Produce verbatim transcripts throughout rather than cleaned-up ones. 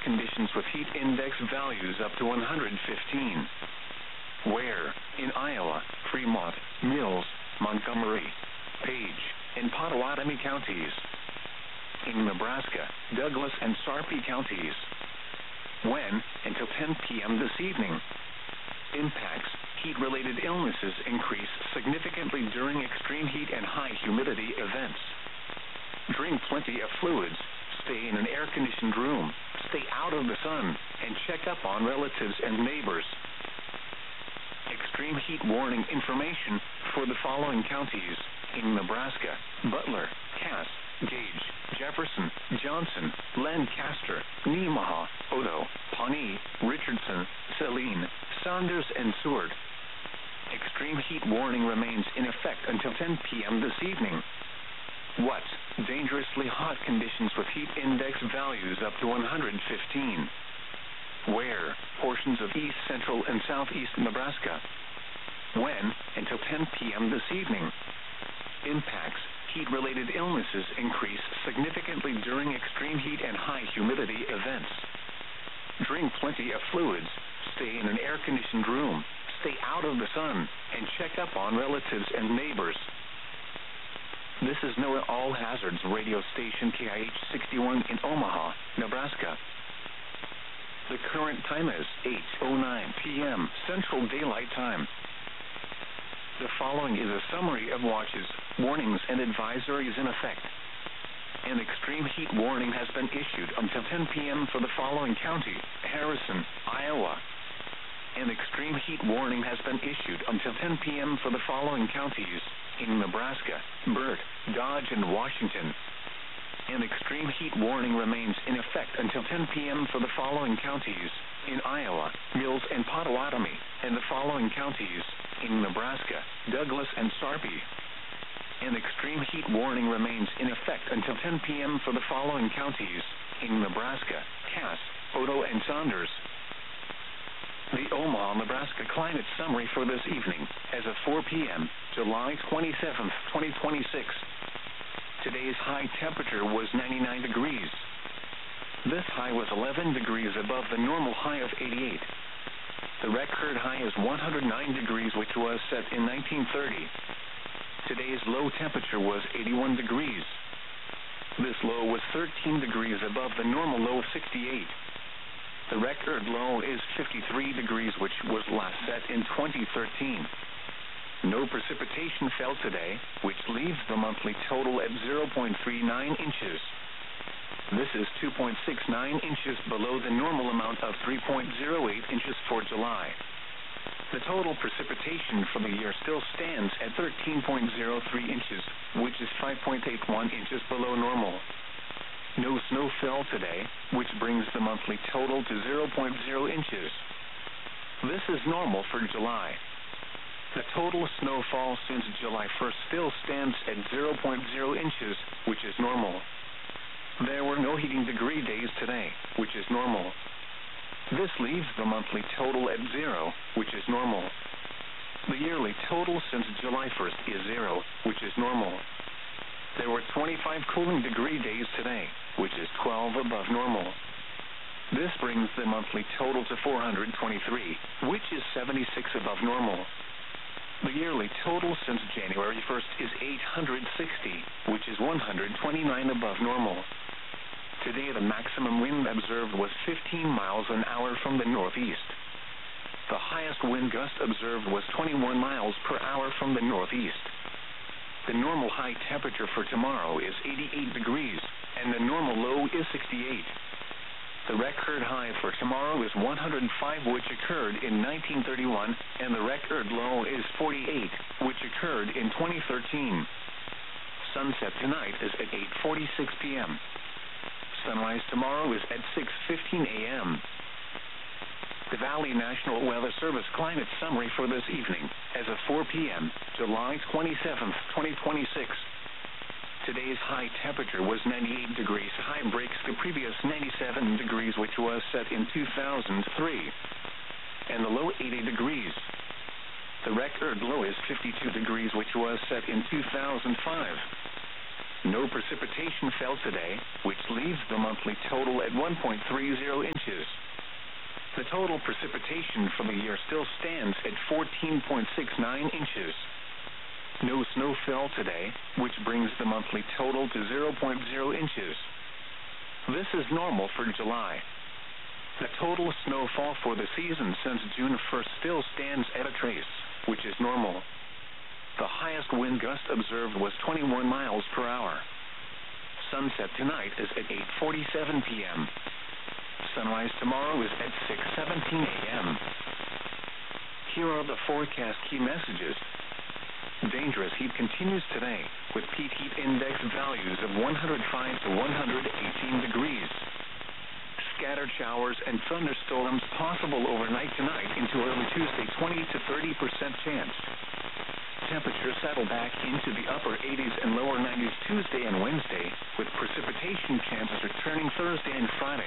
conditions with heat index values up to one hundred fifteen. Where? In Iowa, Fremont, Mills, Montgomery, Page, and Pottawatomie counties. In Nebraska, Douglas and Sarpy counties. When? Until ten p.m. this evening. Impacts: heat-related illnesses increase significantly during extreme heat and high humidity events. Drink plenty of fluids, stay in an air-conditioned room, stay out of the sun, and check up on relatives and neighbors. Extreme heat warning information for the following counties in Nebraska: Butler, Cass, Gage, Jefferson, Johnson, Lancaster, Nemaha, Odo, Pawnee, Richardson, Saline, Saunders, and Seward. Extreme heat warning remains in effect until ten p.m. this evening. What? Dangerously hot conditions with heat index values up to one hundred fifteen. Where? Portions of east central and southeast Nebraska. When? Until ten p.m. this evening. Impacts: heat-related illnesses increase significantly during extreme heat and high humidity events. Drink plenty of fluids, stay in an air-conditioned room, stay out of the sun, and check up on relatives and neighbors. This is NOAA All Hazards radio station K I H sixty-one in Omaha, Nebraska. The current time is eight oh nine p.m. Central Daylight Time. The following is a summary of watches, warnings, and advisories in effect. An extreme heat warning has been issued until ten p.m. for the following county: Harrison, Iowa. An extreme heat warning has been issued until ten p.m. for the following counties in Nebraska: Burt, Dodge, and Washington. An extreme heat warning remains in effect until ten p.m. for the following counties in Iowa: Mills and Pottawatomie, and the following counties in Nebraska: Douglas and Sarpy. An extreme heat warning remains in effect until ten p.m. for the following counties in Nebraska: Cass, Odo, and Saunders. The Omaha, Nebraska climate summary for this evening, as of four p.m., July twenty-seventh, twenty twenty-six. Today's high temperature was ninety-nine degrees. This high was eleven degrees above the normal high of eighty-eight. The record high is one hundred nine degrees, which was set in nineteen thirty. Today's low temperature was eighty-one degrees. This low was thirteen degrees above the normal low of sixty-eight. The record low is fifty-three degrees, which was last set in twenty thirteen. No precipitation fell today, which leaves the monthly total at zero point three nine inches. This is two point six nine inches below the normal amount of three point zero eight inches for July. The total precipitation for the year still stands at thirteen point zero three inches, which is five point eight one inches below normal. No snow fell today, which brings the monthly total to zero point zero inches. This is normal for July. The total snowfall since July first still stands at zero point zero inches, which is normal. There were no heating degree days today, which is normal. This leaves the monthly total at zero, which is normal. The yearly total since July first is zero, which is normal. There were twenty-five cooling degree days today, which is twelve above normal. This brings the monthly total to four hundred twenty-three, which is seventy-six above normal. The yearly total since January first is eight hundred sixty, which is one hundred twenty-nine above normal. Today the maximum wind observed was fifteen miles an hour from the northeast. The highest wind gust observed was twenty-one miles per hour from the northeast. The normal high temperature for tomorrow is eighty-eight degrees, and the normal low is sixty-eight. The record high for tomorrow is one hundred five, which occurred in nineteen thirty-one, and the record low is forty-eight, which occurred in twenty thirteen. Sunset tonight is at eight forty-six p.m. Sunrise tomorrow is at six fifteen a.m. The Valley National Weather Service climate summary for this evening, as of four p.m., July twenty-seventh, twenty twenty-six. Today's high temperature was ninety-eight degrees. High breaks the previous ninety-seven degrees, which was set in two thousand three, and the low eighty degrees. The record low is fifty-two degrees, which was set in two thousand five. No precipitation fell today, which leaves the monthly total at one point three zero inches. The total precipitation for the year still stands at fourteen point six nine inches. No snow fell today, which brings the monthly total to zero point zero inches. This is normal for July. The total snowfall for the season since June first still stands at a trace, which is normal. The highest wind gust observed was twenty-one miles per hour. Sunset tonight is at eight forty-seven p.m. Sunrise tomorrow is at six seventeen a.m. Here are the forecast key messages. Dangerous heat continues today, with peak heat index values of one hundred five to one hundred eighteen degrees. Scattered showers and thunderstorms possible overnight tonight into early Tuesday, twenty to thirty percent chance. Temperatures settle back into the upper eighties and lower nineties Tuesday and Wednesday, with precipitation chances returning Thursday and Friday.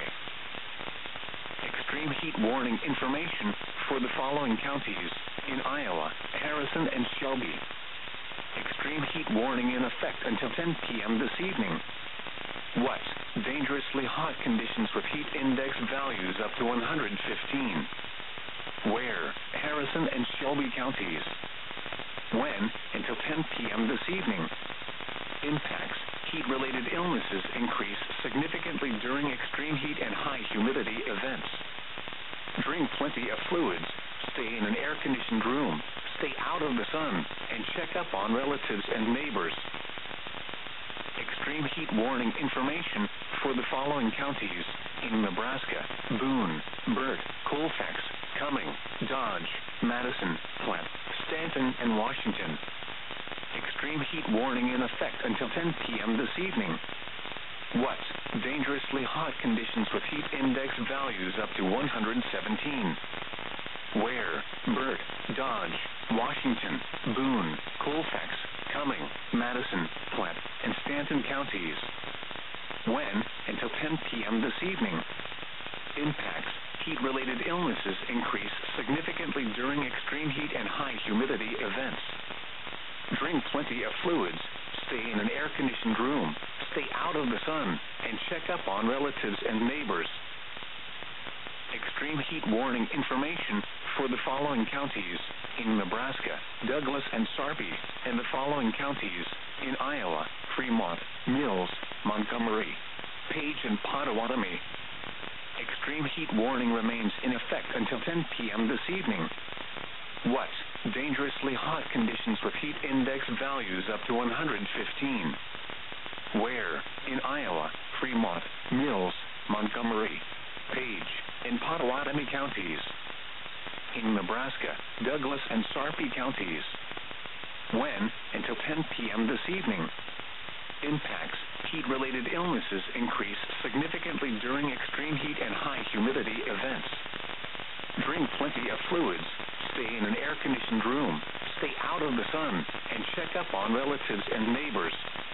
Extreme heat warning information for the following counties in Iowa, Harrison, and Shelby. Extreme heat warning in effect until ten p.m. this evening. What? Dangerously hot conditions with heat index values up to one hundred fifteen. Where? Harrison and Shelby counties. When? Until ten p.m. this evening. Impacts. Heat-related illnesses increase significantly during extreme heat and high humidity events. Drink plenty of fluids. Stay in an air-conditioned room. Stay out of the sun, and check up on relatives and neighbors. Extreme heat warning information for the following counties in Nebraska: Boone, Burt, Colfax, Cumming, Dodge, Madison, Platte, Stanton, and Washington. Extreme heat warning in effect until ten p.m. this evening. What? Dangerously hot conditions with heat index values up to one hundred seventeen. Where? Burt, Dodge, Washington, Boone, Colfax, Cumming, Madison, Platte, and Stanton counties. When? Until ten p.m. this evening. Impacts. Heat-related illnesses increase significantly during extreme heat and high humidity events. Drink plenty of fluids. Stay in an air-conditioned room. Stay out of the sun, and check up on relatives and neighbors. Extreme heat warning information for the following counties in Nebraska: Douglas and Sarpy, and the following counties in Iowa: Fremont, Mills, Montgomery, Page, and Pottawatomie. Extreme heat warning remains in effect until ten p.m. this evening. What? Dangerously hot conditions with heat index values up to one hundred fifteen. Where? In Iowa, Fremont, Mills, Montgomery, Page, and Pottawatomie counties. In Nebraska, Douglas and Sarpy counties. When? Until ten p.m. this evening. Impacts. Heat-related illnesses increase significantly during extreme heat and high humidity events. Drink plenty of fluids. Stay in an air-conditioned room. Stay out of the sun, and check up on relatives and neighbors.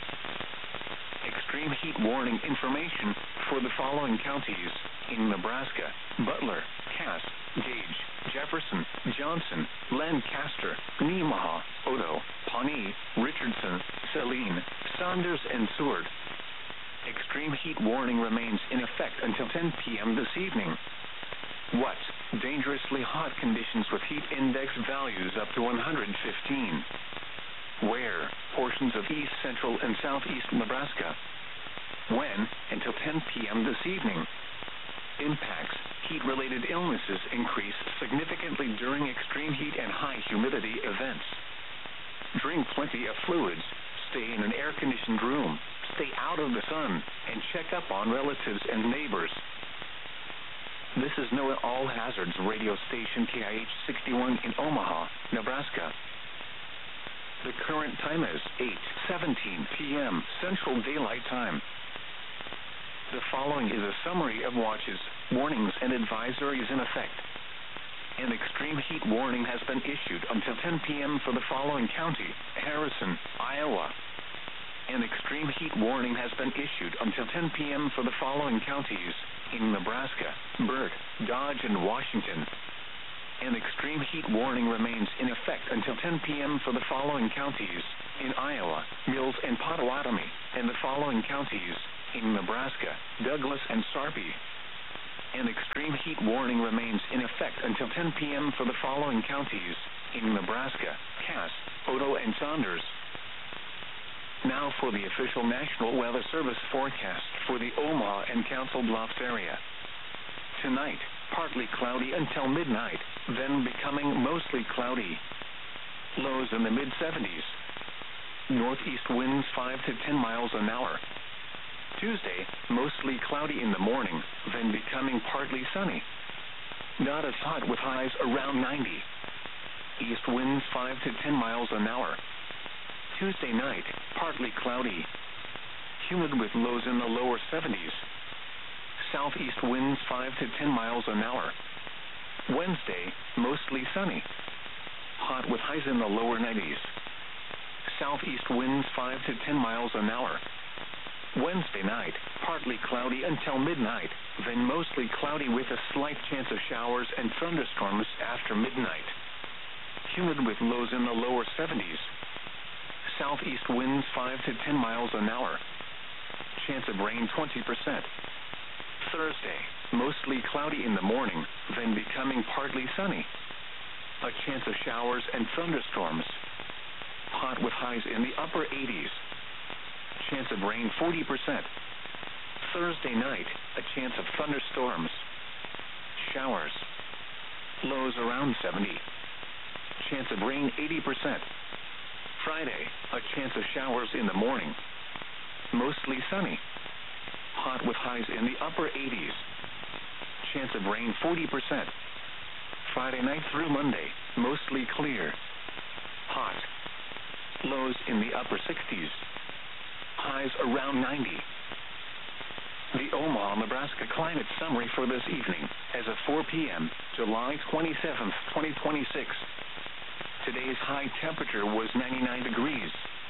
Extreme heat warning information for the following counties in Nebraska: Butler, Cass, Gage, Jefferson, Johnson, Lancaster, Nemaha, Odo, Pawnee, Richardson, Saline, Saunders, and Seward. Extreme heat warning remains in effect until ten p.m. this evening. What? Dangerously hot conditions with heat index values up to one hundred fifteen. Where? Portions of east, central, and southeast Nebraska. When? Until ten p.m. this evening. Impacts. Heat-related illnesses increase significantly during extreme heat and high humidity events. Drink plenty of fluids. Stay in an air-conditioned room. Stay out of the sun, and check up on relatives and neighbors. This is NOAA All Hazards radio station K I H sixty-one in Omaha, Nebraska. The current time is eight seventeen p.m. Central Daylight Time. The following is a summary of watches, warnings, and advisories in effect. An extreme heat warning has been issued until ten p.m. for the following county: Harrison, Iowa. An extreme heat warning has been issued until ten p.m. for the following counties in Nebraska: Burt, Dodge, and Washington. An extreme extreme heat warning remains in effect until ten p.m. for the following counties in Iowa, Mills and Potawatomi, and the following counties in Nebraska, Douglas and Sarpy. An extreme heat warning remains in effect until ten p.m. for the following counties in Nebraska, Cass, Otoe, and Saunders. Now for the official National Weather Service forecast for the Omaha and Council Bluffs area. Tonight, partly cloudy until midnight, then becoming mostly cloudy. Lows in the mid seventies. Northeast winds five to ten miles an hour. Tuesday, mostly cloudy in the morning, then becoming partly sunny. Not as hot with highs around ninety. East winds five to ten miles an hour. Tuesday night, partly cloudy. Humid with lows in the lower seventies. Southeast winds five to ten miles an hour. Wednesday, mostly sunny. Hot with highs in the lower nineties. Southeast winds five to ten miles an hour. Wednesday night, partly cloudy until midnight, then mostly cloudy with a slight chance of showers and thunderstorms after midnight. Humid with lows in the lower seventies. Southeast winds five to ten miles an hour. Chance of rain twenty percent. Thursday, mostly cloudy in the morning, then becoming partly sunny. A chance of showers and thunderstorms. Hot with highs in the upper eighties. Chance of rain forty percent. Thursday night, a chance of thunderstorms. Showers. Lows around seventy. Chance of rain eighty percent. Friday, a chance of showers in the morning. Mostly sunny. Hot with highs in the upper eighties. Chance of rain forty percent. Friday night through Monday, mostly clear. Hot. Lows in the upper sixties. Highs around ninety. The Omaha, Nebraska climate summary for this evening, as of four p.m., July twenty-seventh, twenty twenty-six. Today's high temperature was ninety-nine degrees.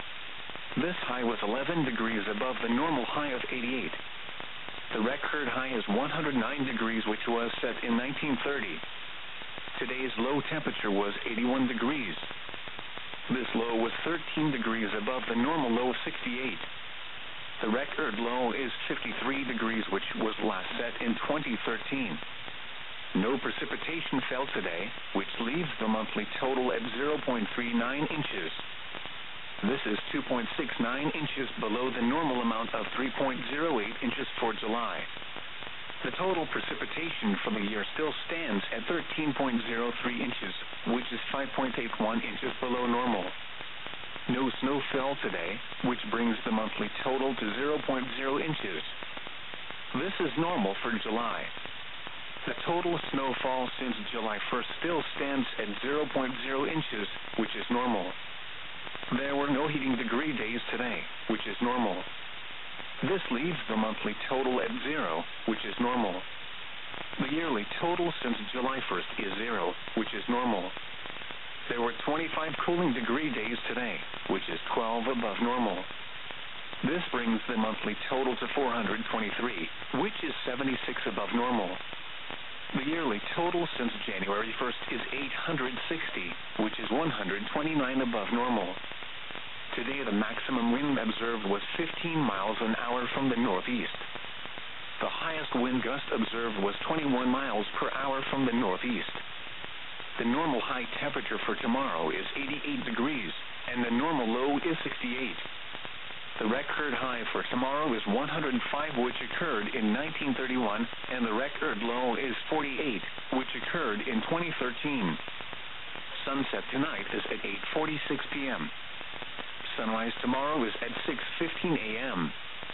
This high was eleven degrees above the normal high of eighty-eight. The record high is one hundred nine degrees, which was set in nineteen thirty. Today's low temperature was eighty-one degrees. This low was thirteen degrees above the normal low of sixty-eight. The record low is fifty-three degrees, which was last set in twenty thirteen. No precipitation fell today, which leaves the monthly total at zero point three nine inches. This is two point six nine inches below the normal amount of three point zero eight inches for July. The total precipitation for the year still stands at thirteen point zero three inches, which is five point eight one inches below normal. No snow fell today, which brings the monthly total to zero point zero inches. This is normal for July. The total snowfall since July first still stands at zero point zero inches, which is normal. There were no heating degree days today, which is normal. This leaves the monthly total at zero, which is normal. The yearly total since July first is zero, which is normal. There were twenty-five cooling degree days today, which is twelve above normal. This brings the monthly total to four hundred twenty-three, which is seventy-six above normal. The yearly total since January first is eight hundred sixty, which is one hundred twenty-nine above normal. Today the maximum wind observed was fifteen miles an hour from the northeast. The highest wind gust observed was twenty-one miles per hour from the northeast. The normal high temperature for tomorrow is eighty-eight degrees, and the normal low is sixty-eight. The record high for tomorrow is one hundred five, which occurred in nineteen thirty-one, and the record low is forty-eight, which occurred in twenty thirteen. Sunset tonight is at eight forty-six p.m. Sunrise tomorrow is at six fifteen a.m.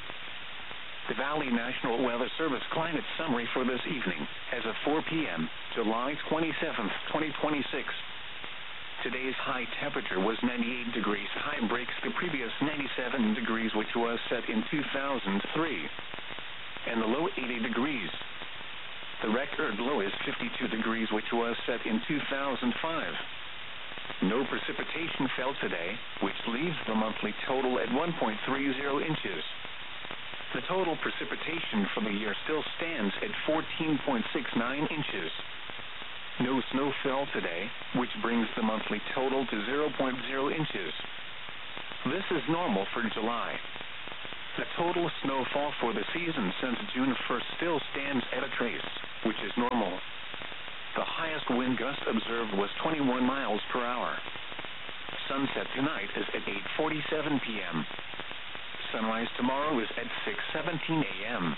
The Valley National Weather Service climate summary for this evening, as of four p.m., July twenty-seventh, twenty twenty-six. Today's high temperature was ninety-eight degrees. High breaks the previous ninety-seven degrees, which was set in two thousand three. And the low eighty degrees. The record low is fifty-two degrees, which was set in two thousand five. No precipitation fell today, which leaves the monthly total at one point three zero inches. The total precipitation for the year still stands at fourteen point six nine inches. No snow fell today, which brings the monthly total to zero point zero inches. This is normal for July. The total snowfall for the season since June first still stands at a trace, which is normal. The highest wind gust observed was twenty-one miles per hour. Sunset tonight is at eight forty-seven p.m. Sunrise tomorrow is at six seventeen a.m.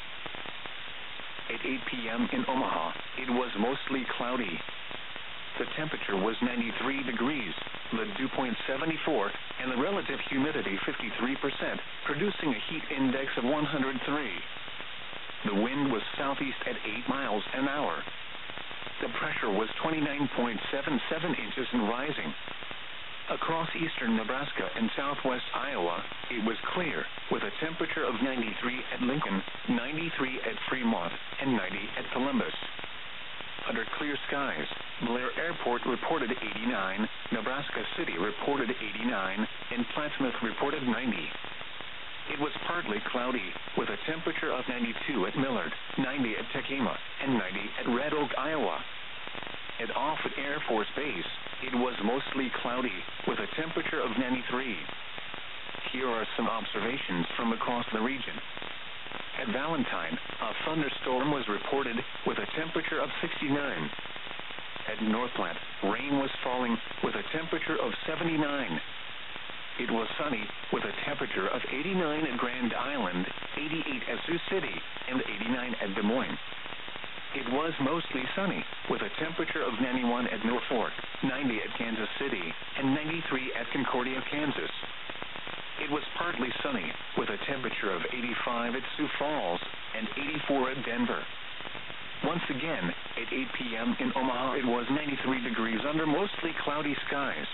At eight p.m. in Omaha, it was mostly cloudy. The temperature was ninety-three degrees, the dew point seventy-four, and the relative humidity fifty-three percent, producing a heat index of one hundred three. The wind was southeast at eight miles an hour. The pressure was twenty-nine point seven seven inches and rising. Across eastern Nebraska and southwest Iowa, it was clear, with a temperature of ninety-three at Lincoln, ninety-three at Fremont, and ninety at Columbus. Under clear skies, Blair Airport reported eighty-nine, Nebraska City reported eighty-nine, and Plattsmouth reported ninety. It was partly cloudy, with a temperature of ninety-two at Millard, ninety at Tekema, and ninety at Red Oak, Iowa. At Offutt Air Force Base, it was mostly cloudy, with a temperature of ninety-three. Here are some observations from across the region. At Valentine, a thunderstorm was reported, with a temperature of sixty-nine. At Northplant, rain was falling, with a temperature of seventy-nine. It was sunny, with a temperature of eighty-nine at Grand Island, eighty-eight at Sioux City, and eighty-nine at Des Moines. It was mostly sunny, with a temperature of ninety-one at Mill Fork, ninety at Kansas City, and ninety-three at Concordia, Kansas. It was partly sunny, with a temperature of eighty-five at Sioux Falls, and eighty-four at Denver. Once again, at eight p.m. in Omaha, it was ninety-three degrees under mostly cloudy skies.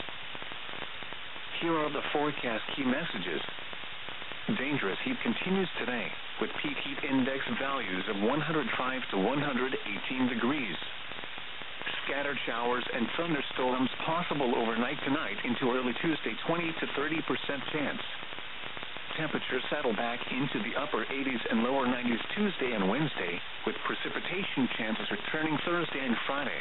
Here are the forecast key messages. Dangerous heat continues today, with peak heat index values of one hundred five to one hundred eighteen degrees. Scattered showers and thunderstorms possible overnight tonight into early Tuesday, twenty to thirty percent chance. Temperatures settle back into the upper eighties and lower nineties Tuesday and Wednesday, with precipitation chances returning Thursday and Friday.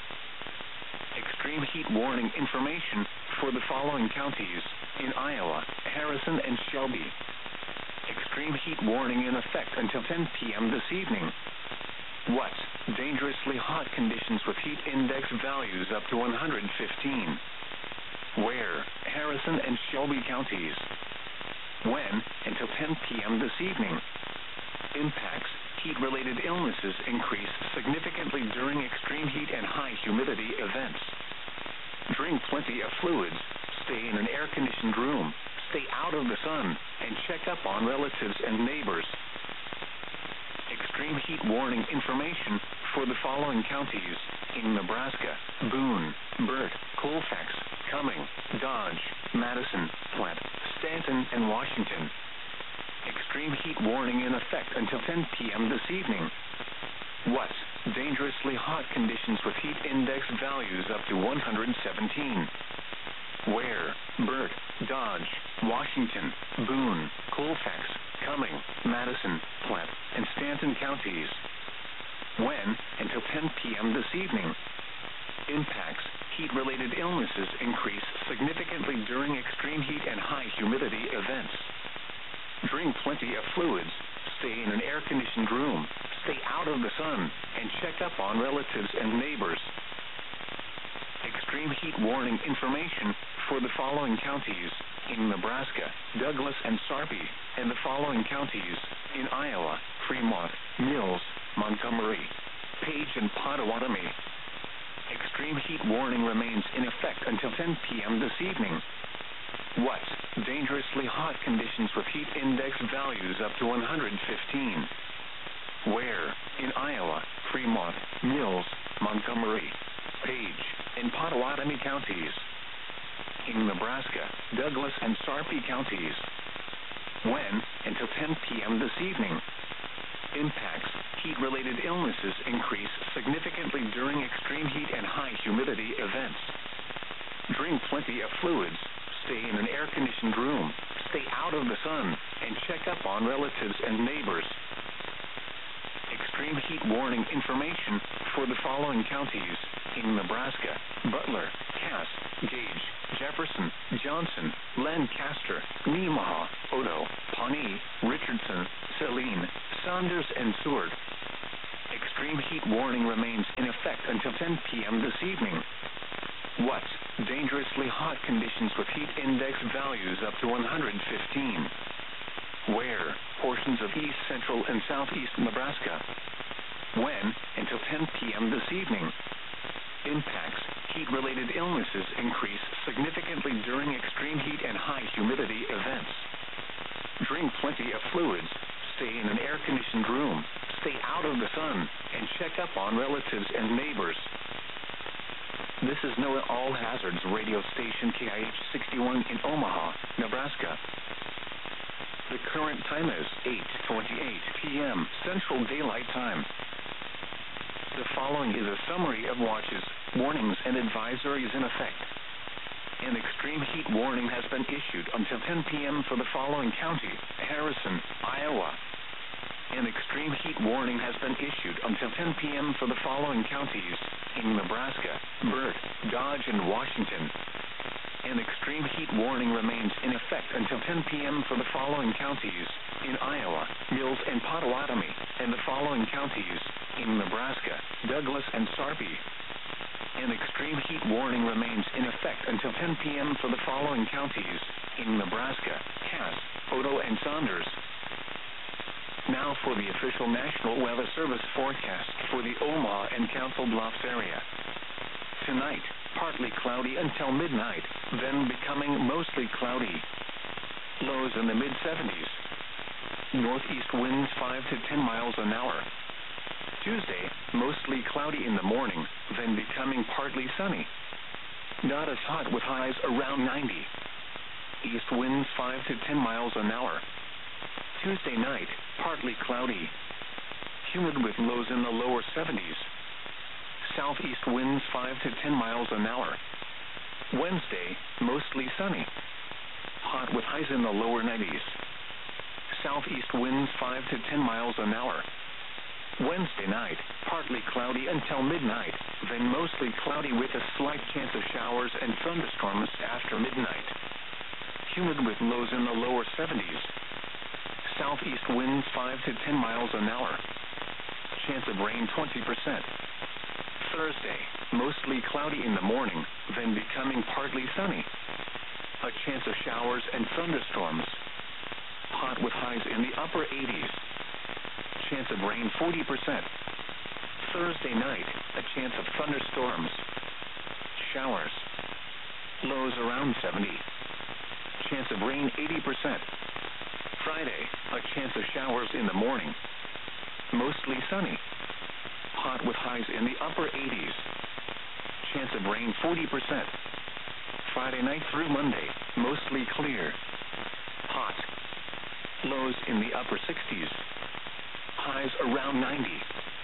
Extreme heat warning information for the following counties in Iowa, Harrison, and Shelby. Extreme heat warning in effect until ten p.m. this evening. What? Dangerously hot conditions with heat index values up to one hundred fifteen. Where? Harrison and Shelby counties. When? Until ten p.m. this evening. Impacts. Heat-related illnesses increase significantly during extreme heat and high humidity events. Drink plenty of fluids. Stay in an air-conditioned room. Stay out of the sun, and check up on relatives and neighbors. Extreme heat warning information for the following counties in Nebraska: Boone, Burt, Colfax, Cumming, Dodge, Madison, Platte, Stanton, and Washington. Extreme heat warning in effect until ten p.m. this evening. What? Dangerously hot conditions with heat index values up to one hundred seventeen. Where? Burt, Dodge, Washington, Boone, Colfax, Cumming, Madison, Platte, and Stanton counties. When? Until ten p.m. this evening. Impacts. Heat-related illnesses increase significantly during extreme heat and high humidity events. Drink plenty of fluids. Stay in an air-conditioned room. Stay out of the sun, and check up on relatives and neighbors. Extreme heat warning information for the following counties in Nebraska: Douglas and Sarpy, and the following counties in Iowa: Fremont, Mills, Montgomery, Page, and Pottawatomie. Extreme heat warning remains in effect until ten p.m. this evening. What? Dangerously hot conditions with heat index values up to one hundred fifteen. Where? In Iowa, Fremont, Mills, Montgomery, Page, and Pottawatomie counties. In Nebraska, Douglas and Sarpy counties. When? Until ten p.m. this evening. Impacts. Heat-related illnesses increase significantly during extreme heat and high humidity events. Drink plenty of fluids. Stay in an air-conditioned room. Stay out of the sun, and check up on relatives and neighbors. Extreme heat warning information for the following counties in Nebraska: Butler, Cass, Gage, Jefferson, Johnson, Lancaster, Nemaha, Odo, Pawnee, Richardson, Saline, Saunders, and Seward. Extreme heat warning remains in effect until ten p.m. this evening. What? Dangerously hot conditions with heat index values up to one hundred fifteen. Where? Portions of east central and southeast Nebraska. When? Until ten p.m. this evening. Impacts: heat-related illnesses increase significantly during extreme heat and high humidity events. Drink plenty of fluids. Stay in an air-conditioned room. Stay out of the sun, and check up on relatives and neighbors. This is NOAA All Hazards radio station K I H sixty-one in Omaha, Nebraska. The current time is eight twenty-eight p.m. Central Daylight Time. The following is a summary of watches, warnings, and advisories in effect. An extreme heat warning has been issued until ten p.m. for the following county: Harrison, Iowa. An extreme heat warning has been issued until ten p.m. for the following counties in Nebraska: Burt, Dodge, and Washington. An extreme heat warning remains in effect until ten p.m. for the following counties in Iowa: Mills and Potawatomi, and the following counties in Nebraska: Douglas and Sarpy. An extreme heat warning remains in effect until ten p.m. for the following counties in Nebraska: Cass, Odo, and Saunders. Now for the official National Weather Service forecast for the Omaha and Council Bluffs area. Tonight, partly cloudy until midnight, then becoming mostly cloudy. Lows in the mid seventies. Northeast winds five to ten miles an hour. Tuesday, mostly cloudy in the morning, then becoming partly sunny. Not as hot with highs around ninety. East winds five to ten miles an hour. Tuesday night, partly cloudy. Humid with lows in the lower seventies. Southeast winds five to ten miles an hour. Wednesday, mostly sunny. Hot with highs in the lower nineties. Southeast winds five to ten miles an hour. Wednesday night, partly cloudy until midnight, then mostly cloudy with a slight chance of showers and thunderstorms after midnight. Humid with lows in the lower seventies. Southeast winds five to ten miles an hour. Chance of rain twenty percent. Thursday, mostly cloudy in the morning, then becoming partly sunny. A chance of showers and thunderstorms. Hot with highs in the upper eighties. Chance of rain forty percent. Thursday night, a chance of thunderstorms. Showers. Lows around seventy. Chance of rain eighty percent. Friday, a chance of showers in the morning. Mostly sunny. Hot with highs in the upper eighties. Chance of rain forty percent. Friday night through Monday, mostly clear. Hot. Lows in the upper sixties. Highs around ninety.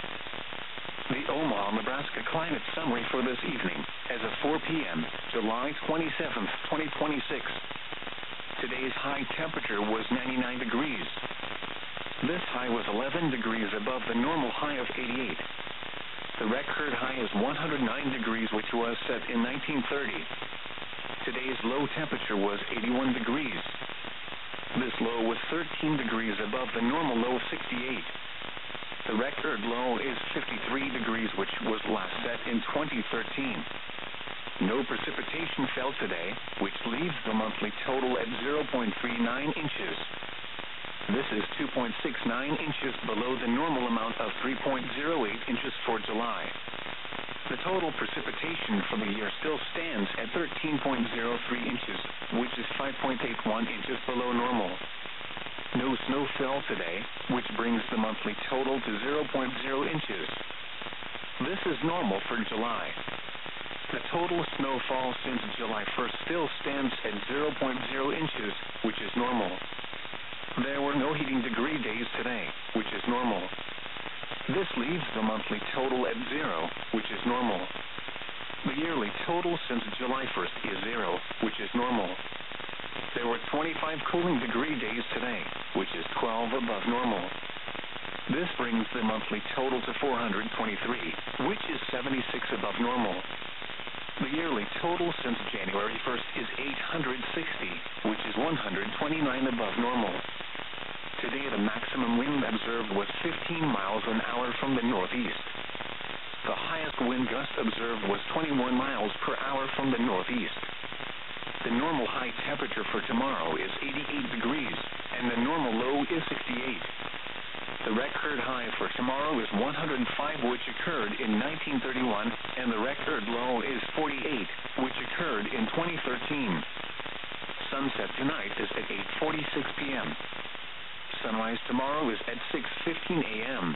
The Omaha, Nebraska climate summary for this evening as of four p.m., July twenty-seventh, twenty twenty-six. Today's high temperature was ninety-nine degrees. This high was eleven degrees above the normal high of eighty-eight. The record high is one hundred nine degrees, which was set in nineteen thirty. Today's low temperature was eighty-one degrees. This low was thirteen degrees above the normal low of sixty-eight. The record low is fifty-three degrees, which was last set in twenty thirteen. No precipitation fell today, which leaves the monthly total at zero point three nine inches. This is two point six nine inches below the normal amount of three point zero eight inches for July. The total precipitation for the year still stands at thirteen point zero three inches, which is five point eight one inches below normal. No snow fell today, which brings the monthly total to zero point zero inches. This is normal for July. The total snowfall since July first still stands at zero point zero inches, which is normal. There were no heating degree days today, which is normal. This leaves the monthly total at zero, which is normal. The yearly total since July first is zero, which is normal. There were twenty-five cooling degree days today, which is twelve above normal. This brings the monthly total to four hundred twenty-three, which is seventy-six above normal. The yearly total since January first is eight hundred sixty, which is one hundred twenty-nine above normal. Today the maximum wind observed was fifteen miles an hour from the northeast. The highest wind gust observed was twenty-one miles per hour from the northeast. The normal high temperature for tomorrow is eighty-eight degrees, and the normal low is sixty-eight. The record high for tomorrow is one hundred five, which occurred in nineteen thirty-one, and the record low is forty-eight, which occurred in twenty thirteen. Sunset tonight is at eight forty-six p.m. Sunrise tomorrow is at six fifteen a.m.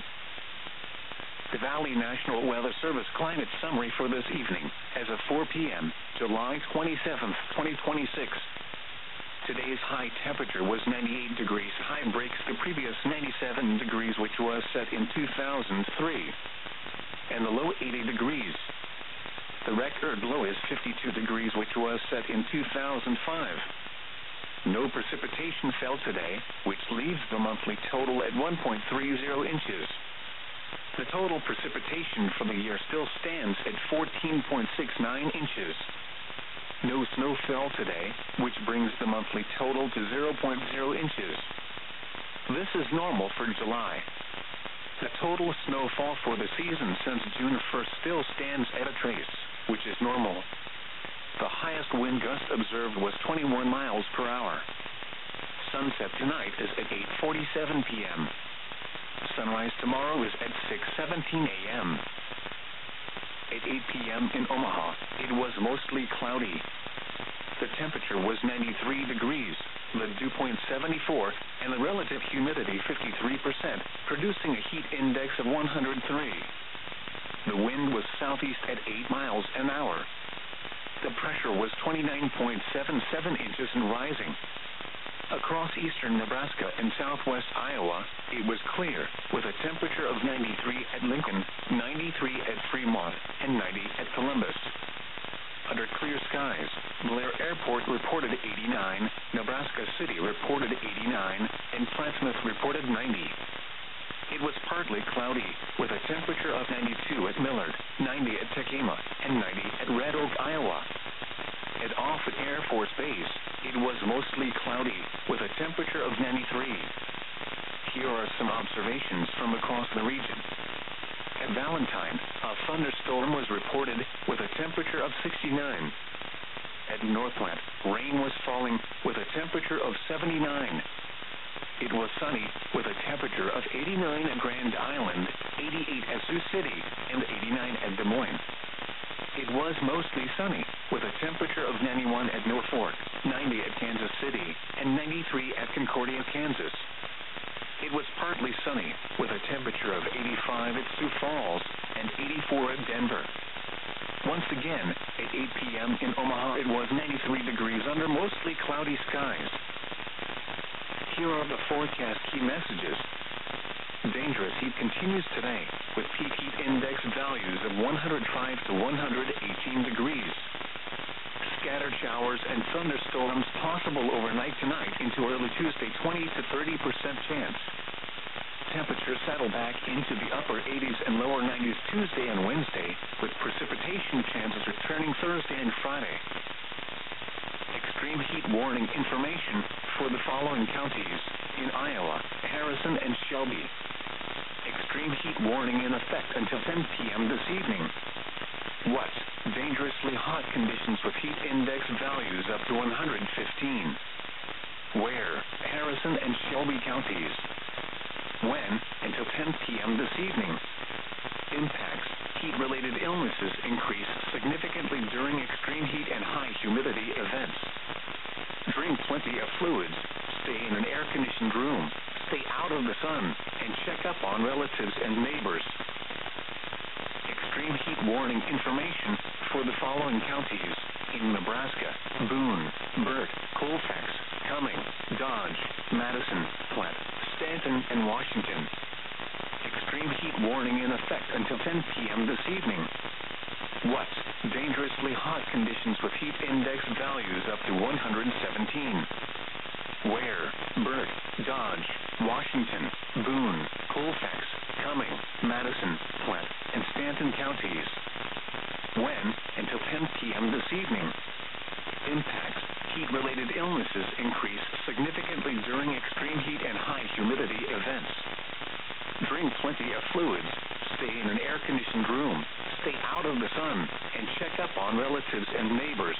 The Valley National Weather Service climate summary for this evening, as of four p.m., July twenty-seventh, twenty twenty-six. Today's high temperature was ninety-eight degrees. High breaks the previous ninety-seven degrees, which was set in two thousand three. And the low eighty degrees. The record low is fifty-two degrees, which was set in two thousand five. No precipitation fell today, which leaves the monthly total at one point three zero inches. The total precipitation for the year still stands at fourteen point six nine inches. No snow fell today, which brings the monthly total to zero point zero inches. This is normal for July. The total snowfall for the season since June first still stands at a trace, which is normal. The highest wind gust observed was twenty-one miles per hour. Sunset tonight is at eight forty-seven p.m. Sunrise tomorrow is at six seventeen a.m. At eight p.m. in Omaha, it was mostly cloudy. The temperature was ninety-three degrees, the dew point seventy-four, and the relative humidity fifty-three percent, producing a heat index of one hundred three. The wind was southeast at eight miles an hour. The pressure was twenty-nine point seven seven inches and rising. Across eastern Nebraska and southwest Iowa, it was clear, with a temperature of ninety-three at Lincoln, ninety-three at Fremont, and ninety at Columbus. Under clear skies, Blair Airport reported eighty-nine, Nebraska City reported eighty-nine, and Plattsmouth reported ninety. It was partly cloudy, with a temperature of ninety-two at Millard, ninety at Tekema, and ninety at Red Oak, Iowa. At Offutt Air Force Base, it was mostly cloudy, with a temperature of ninety-three. Here are some observations from across the region. At Valentine, a thunderstorm was reported with a temperature of sixty-nine. At Northland, rain was falling with a temperature of seventy-nine. It was sunny with a temperature of eighty-nine at Grand Island, eighty-eight at Sioux City, and eighty-nine at Des Moines. It was mostly sunny, with a temperature of ninety-one at Norfolk, ninety at Kansas City, and ninety-three at Concordia, Kansas. It was partly sunny, with a temperature of eighty-five at Sioux Falls, and eighty-four at Denver. Once again, at eight p.m. in Omaha, it was ninety-three degrees under mostly cloudy skies. Here are the forecast key messages. Dangerous heat continues today, with peak heat index values of one hundred five to one hundred eighteen degrees. Scattered showers and thunderstorms possible overnight tonight into early Tuesday, twenty to thirty percent chance. Temperatures settle back into the upper eighties and lower nineties Tuesday and Wednesday, with precipitation chances returning Thursday and Friday. Extreme heat warning information for the following counties in Iowa, Harrison, and Shelby. Extreme heat warning in effect until ten p.m. this evening. What? Dangerously hot conditions with heat index values up to one hundred fifteen. Where? Harrison and Shelby counties. When? Until ten p.m. this evening. Impacts. Heat-related illnesses increase significantly during extreme heat and high humidity events. Drink plenty of fluids. Stay in an air-conditioned room. Stay out of the sun, and check up on relatives and neighbors. Extreme heat warning information for the following counties in Nebraska: Boone, Burt, Colfax, Cumming, Dodge, Madison, Platte, Stanton, and Washington. Extreme heat warning in effect until ten p.m. this evening. What? Dangerously hot conditions with heat index values up to one hundred seventeen. Where? Burt, Dodge, Washington. Boone, Colfax, Cumming, Madison, Platte, and Stanton counties. When, until ten p.m. this evening. Impacts: heat-related illnesses increase significantly during extreme heat and high humidity events. Drink plenty of fluids, stay in an air-conditioned room, stay out of the sun, and check up on relatives and neighbors.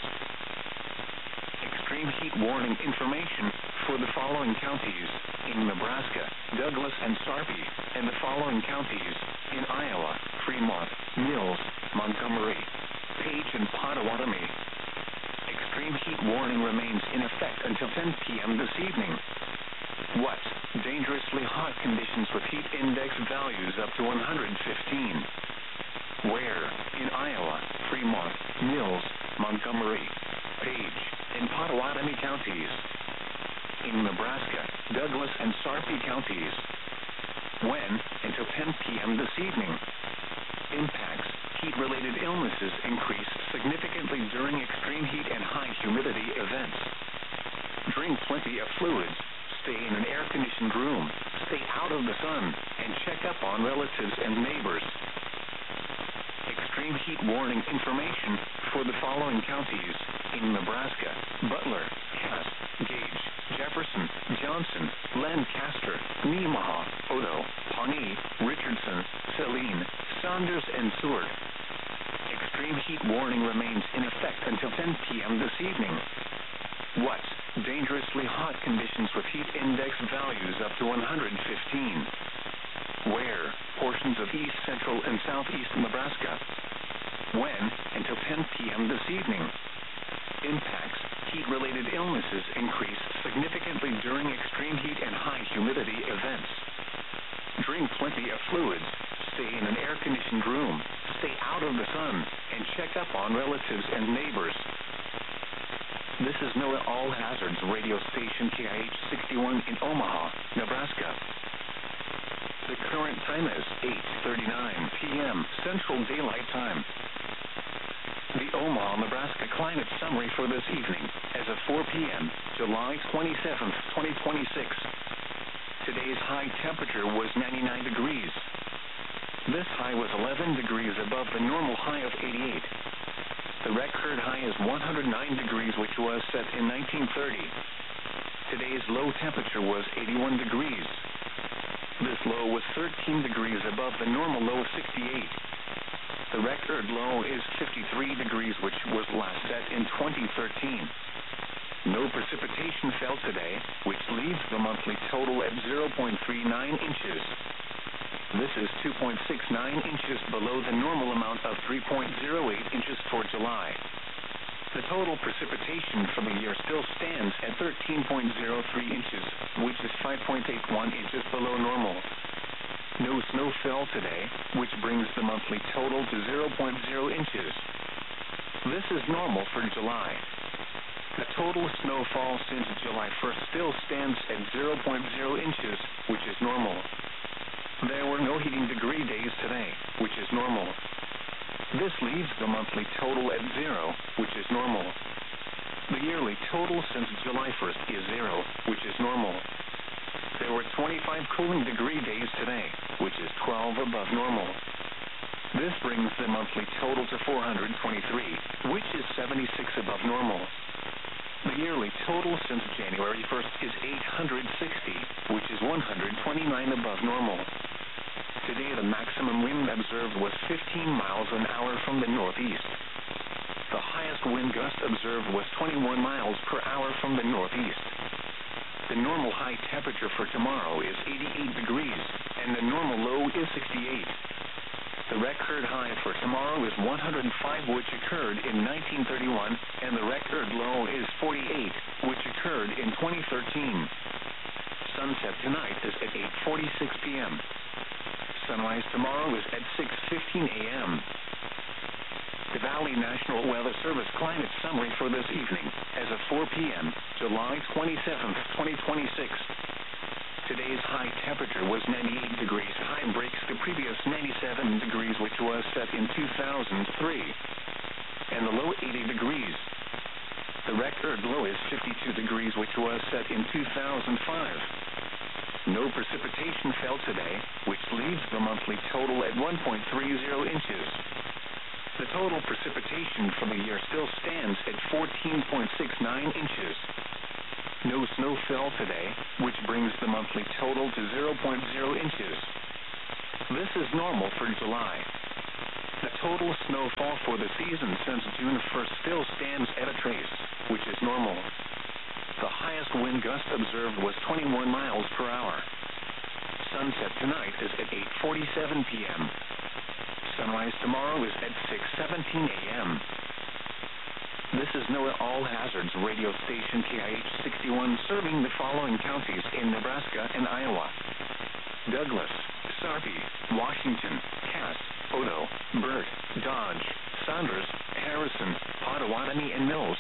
Extreme heat warning information for the following counties in Nebraska: Douglas and Sarpy, and the following counties in Iowa: Fremont, Mills, Montgomery, Page, and Pottawatomie. Extreme heat warning remains in effect until ten p.m. this evening. What? Dangerously hot conditions with heat index values up to one hundred fifteen. Where? In Iowa, Fremont, Mills, Montgomery, Page, and Pottawatomie counties. In Nebraska, Douglas and Sarpy counties. When? Until ten p.m. this evening. Impacts: heat-related illnesses increase significantly during extreme heat and high humidity events. Drink plenty of fluids, stay in an air-conditioned room, stay out of the sun, and check up on relatives and neighbors. Extreme heat warning information for the following counties in Nebraska: Butler, Cass, Gage, Jefferson, Johnson, Lancaster, Nemaha, Odo, Pawnee, Richardson, Saline, Saunders, and Seward. Extreme heat warning remains in effect until ten p.m. this evening. What? Dangerously hot conditions with heat index values up to one hundred fifteen. Where? Portions of east central and southeast Nebraska. When? Until ten p.m. this evening. Impacts: heat-related illnesses increase significantly during extreme heat and high humidity events. Drink plenty of fluids, stay in an air-conditioned room, stay out of the sun, and check up on relatives and neighbors. This is NOAA All Hazards radio station K I H sixty-one in Omaha, Nebraska. The current time is eight thirty-nine p.m. Central Daylight Time. The Omaha, Nebraska climate summary for this evening as of four p.m., July twenty-seventh, twenty twenty-six. Today's high temperature was ninety-nine degrees. This high was eleven degrees above the normal high of eighty-eight. The record high is one hundred nine degrees, which was set in nineteen thirty. Today's low temperature was eighty-one degrees. This low was thirteen degrees above the normal low of sixty-eight. The record low is fifty-three degrees, which was last set in twenty thirteen. No precipitation fell today, which leaves the monthly total at zero point three nine inches. This is two point six nine inches below the normal amount of three point zero eight inches for July. The total precipitation for the year still stands at thirteen point zero three inches, which is five point eight one inches below normal. No snow fell today, which brings the monthly total to zero point zero inches. This is normal for July. The total snowfall since July first still stands at zero point zero inches, which is normal. There were no heating degree days today, which is normal. This leaves the monthly total at zero, which is normal. The yearly total since July first is zero, which is normal. There were twenty-five cooling degree days today, which is twelve above normal. This brings the monthly total to four hundred twenty-three, which is seventy-six above normal. The yearly total since January first is eight hundred sixty, which is one hundred twenty-nine above normal. Today, the maximum wind observed was fifteen miles an hour from the northeast. The highest wind gust observed was twenty-one miles per hour from the northeast. The normal high temperature for tomorrow is eighty-eight degrees, and the normal low is sixty-eight. The record high for tomorrow is one hundred five, which occurred in nineteen thirty-one, and the record low is forty-eight, which occurred in twenty thirteen. Sunset tonight is at eight forty-six p.m. Sunrise tomorrow is at six fifteen a.m. The Valley National Weather Service climate summary for this evening as of four p.m., July twenty-seventh, twenty twenty-six. Today's high temperature was ninety-eight degrees. High breaks the previous ninety-seven degrees, which was set in two thousand three. And the low eighty degrees. The record low is fifty-two degrees, which was set in two thousand five. No precipitation fell today, which leaves the monthly total at one point three zero inches. The total precipitation for the year still stands at fourteen point six nine inches. No snow fell today, which brings the monthly total to zero point zero inches. This is normal for July. The total snowfall for the season since June first still stands at a trace, which is normal. The highest wind gust observed was twenty-one miles per hour. Sunset tonight is at eight forty-seven p.m. Sunrise tomorrow is at six seventeen a.m. This is NOAA All Hazards radio station K I H sixty-one, serving the following counties in Nebraska and Iowa: Douglas, Sarpy, Washington, Cass, Odo, Burt, Dodge, Saunders, Harrison, Pottawatomie, and Mills.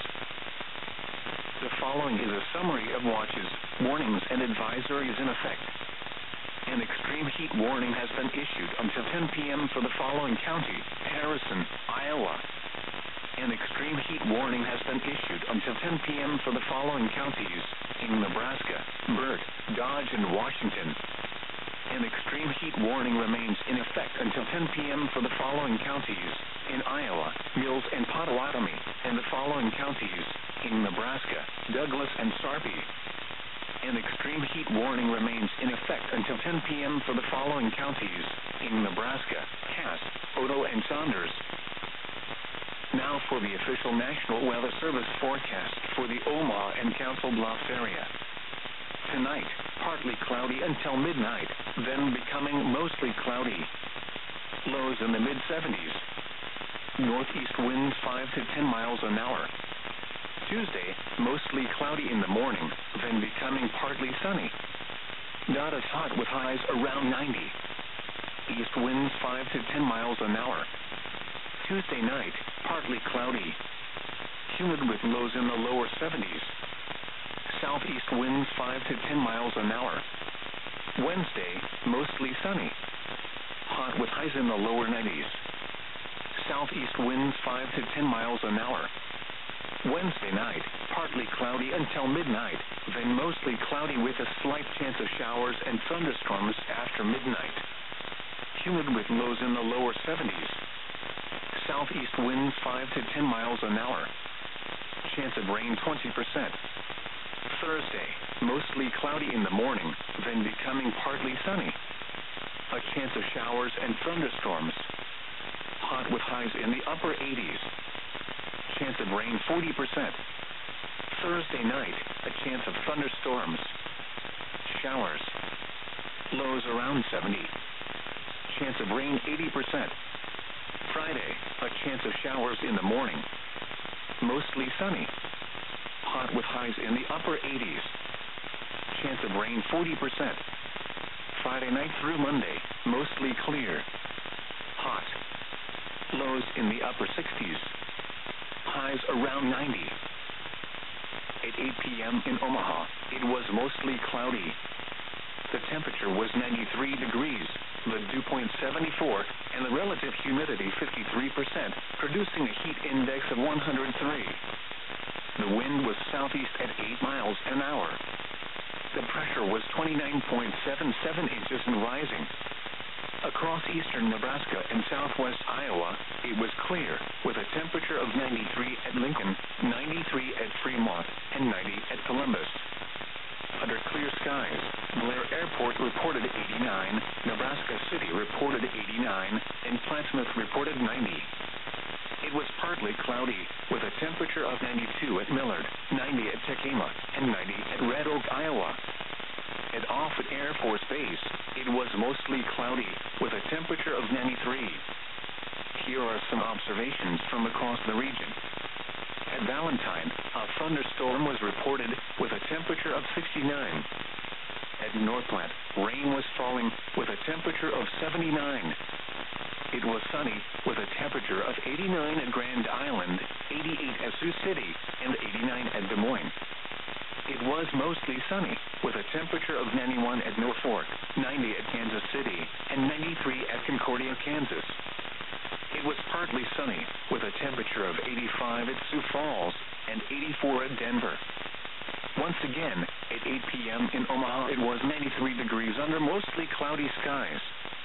The following is a summary of watches, warnings, and advisories in effect. An extreme heat warning has been issued until ten p.m. for the following county: Harrison, Iowa. An extreme heat warning has been issued until ten p.m. for the following counties in Nebraska: Burt, Dodge, and Washington. An extreme heat warning remains in effect until ten p.m. for the following counties in Iowa: Mills and Pottawatomie, and the following counties in Nebraska: Douglas and Sarpy. An extreme heat warning remains in effect until ten p.m. for the following counties in Nebraska: Cass, Odo, and Saunders. Now for the official National Weather Service forecast for the Omaha and Council Bluffs area. Tonight, partly cloudy until midnight, then becoming mostly cloudy. Lows in the mid seventies. Northeast winds five to ten miles an hour. Tuesday, mostly cloudy in the morning, then becoming partly sunny. Not as hot with highs around ninety. East winds five to ten miles an hour. Tuesday night, partly cloudy. Humid with lows in the lower seventies. Southeast winds five to ten miles an hour. Wednesday, mostly sunny. Hot with highs in the lower nineties. Southeast winds five to ten miles an hour. Wednesday night, partly cloudy until midnight, then mostly cloudy with a slight chance of showers and thunderstorms after midnight. Humid with lows in the lower seventies. Southeast winds five to ten miles an hour. Chance of rain twenty percent. Thursday, mostly cloudy in the morning, then becoming partly sunny. A chance of showers and thunderstorms. Hot with highs in the upper eighties. Chance of rain forty percent. Thursday night, a chance of thunderstorms. Showers. Lows around seventy. Chance of rain eighty percent. Friday, a chance of showers in the morning. Mostly sunny. Hot with highs in the upper eighties. Chance of rain forty percent. Friday night through Monday, mostly clear. Hot. Lows in the upper sixties. Highs around ninety. At eight p.m. in Omaha, it was mostly cloudy. The temperature was ninety-three degrees, the dew point seventy-four, and the relative humidity fifty-three percent, producing a heat index of one hundred three. The wind was southeast at eight miles an hour. The pressure was twenty-nine point seven seven inches and rising. Across eastern Nebraska and southwest Iowa, it was clear, with a temperature of ninety-three at Lincoln, ninety-three at Fremont, and ninety at Columbus. Under clear skies, Blair Airport reported eighty-nine, Nebraska City reported eighty-nine, and Plattsmouth reported ninety. It was partly cloudy, with a temperature of ninety-two at Millard, ninety at Tekema, and ninety at Red Oak, Iowa. At Offutt Air Force Base, it was mostly cloudy, with a temperature of ninety-three. Here are some observations from across the region. At Valentine, a thunderstorm was reported with a temperature of sixty-nine. At Northplant, rain was falling with a temperature of seventy-nine. It was sunny with a temperature of eighty-nine at Grand Island, eighty-eight at Sioux City, and eighty-nine at Des Moines. It was mostly sunny, with a temperature of ninety-one at Norfolk, ninety at Kansas City, and ninety-three at Concordia, Kansas. It was partly sunny, with a temperature of eighty-five at Sioux Falls and eighty-four at Denver. Once again, at eight p.m. in Omaha, it was ninety-three degrees under mostly cloudy skies.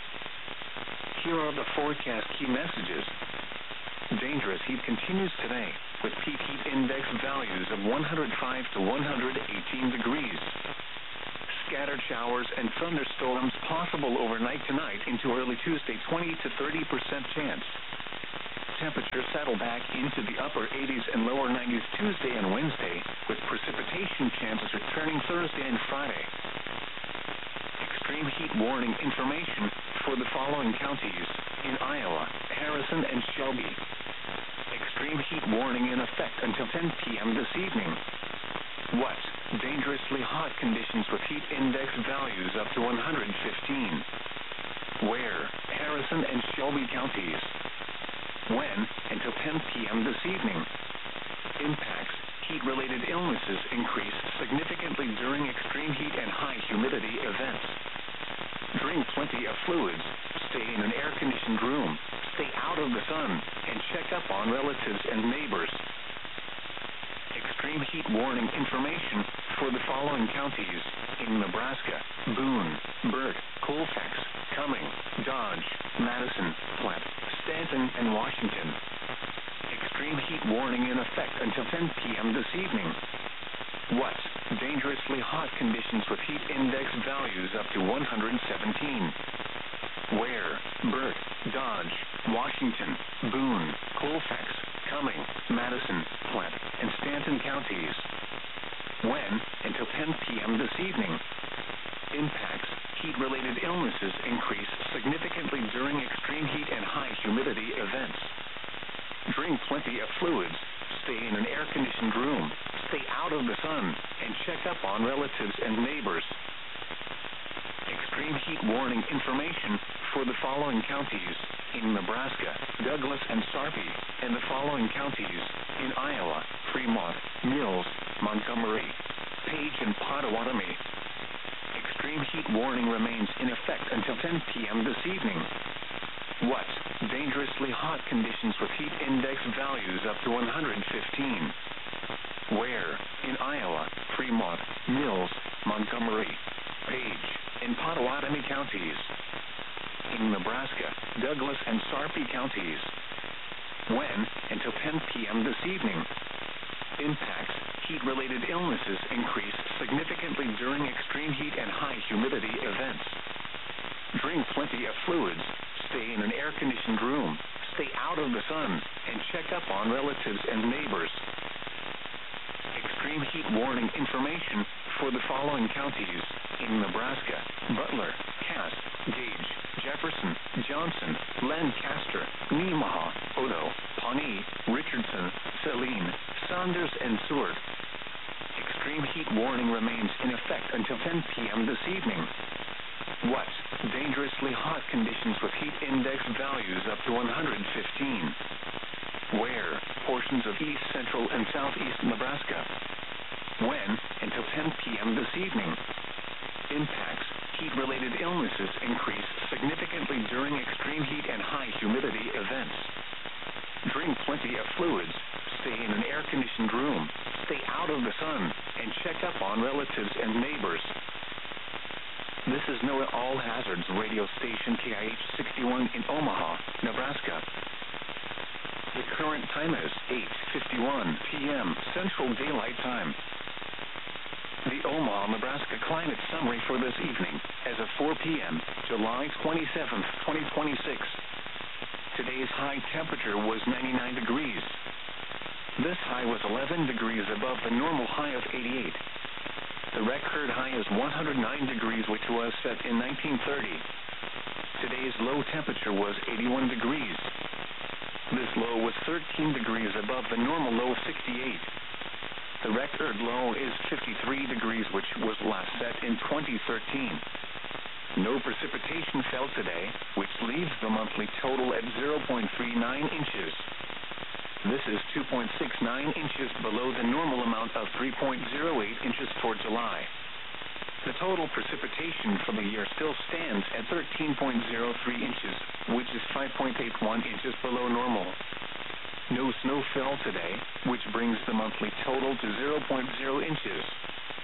Here are the forecast key messages. Dangerous heat continues today, with peak heat index values of one hundred five to one hundred eighteen degrees. Scattered showers and thunderstorms possible overnight tonight into early Tuesday, twenty to thirty percent chance. Temperatures settle back into the upper eighties and lower nineties Tuesday and Wednesday, with precipitation chances returning Thursday and Friday. Extreme heat warning information for the following counties in Iowa, Harrison, and Shelby. Extreme heat warning in effect until ten p.m. this evening. What? Dangerously hot conditions with heat index values up to one hundred fifteen. Where? Harrison and Shelby counties. When? Until ten p.m. this evening. Impacts. Heat-related illnesses increase significantly during extreme heat and high humidity events. Drink plenty of fluids. Stay in an air-conditioned room. Stay out of the sun, and check up on relatives and neighbors. Extreme heat warning information for the following counties in Nebraska: Boone, Burt, Colfax, Cumming, Dodge, Madison, Platte, Stanton, and Washington. Extreme heat warning in effect until ten p.m. this evening. What? Dangerously hot conditions with heat index values up to one hundred seventeen. Where? Burt, Dodge, Washington, Boone, Colfax, Cumming, Madison, Platte, and Stanton counties. When? Until ten p.m. this evening. Impacts. Heat-related illnesses increase significantly during extreme heat and high humidity events. Drink plenty of fluids. Stay in an air-conditioned room. Stay out of the sun, and check up on relatives and neighbors. Extreme heat warning information for the following counties in Nebraska: Douglas and Sarpy, and the following counties in Iowa: Fremont, Mills, Montgomery, Page, and Pottawatomie. Extreme heat warning remains in effect until ten p.m. this evening. What? Dangerously hot conditions with heat index values up to one hundred fifteen. Where? In Iowa, Fremont, Mills, Montgomery, Page, and Pottawatomie counties. In Nebraska, Douglas and Sarpy counties. When? Until ten p.m. this evening. Impacts. Heat-related illnesses increase significantly during extreme heat and high humidity events. Drink plenty of fluids. Stay in an air-conditioned room. Stay out of the sun, and check up on relatives and neighbors. Extreme heat warning information for the following counties in Nebraska: Butler, Cass, Gage, Jefferson, Johnson, Lancaster, Nemaha, Odo, Pawnee, Richardson, Saline, Saunders, and Seward. Extreme heat warning remains in effect until ten p.m. this evening. What? Dangerously hot conditions with heat index values up to one hundred fifteen. Where? Portions of east, central, and southeast Nebraska. When? Until ten p.m. this evening. Impacts. Heat-related illnesses increase significantly during extreme heat and high humidity events. Drink plenty of fluids. Stay in an air-conditioned room. Stay out of the sun, and check up on relatives and neighbors. This is NOAA All Hazards radio station K I H sixty-one in Omaha, Nebraska. The current time is eight fifty-one p.m. Central Daylight Time. The Omaha, Nebraska climate summary for this evening as of four p.m., July twenty-seventh, twenty twenty-six. Today's high temperature was ninety-nine degrees. This high was eleven degrees above the normal high of eighty-eight. The record high is one hundred nine degrees, which was set in nineteen thirty. Today's low temperature was eighty-one degrees. This low was thirteen degrees above the normal low of sixty-eight. The record low is fifty-three degrees, which was last set in twenty thirteen. No precipitation fell today, which leaves the monthly total at zero point three nine inches. This is two point six nine inches below the normal amount of three point zero eight inches for July. The total precipitation for the year still stands at thirteen point zero three inches, which is five point eight one inches below normal. No snow fell today, which brings the monthly total to zero point zero inches.